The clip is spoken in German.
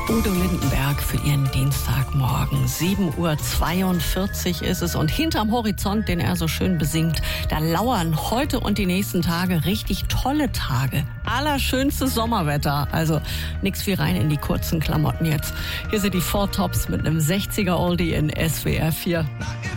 Udo Lindenberg für Ihren Dienstagmorgen. 7:42 Uhr ist es und hinterm Horizont, den er so schön besingt, da lauern heute und die nächsten Tage richtig tolle Tage. Allerschönstes Sommerwetter, also nix wie rein in die kurzen Klamotten jetzt. Hier sind die Four Tops mit einem 60er Oldie in SWR 4.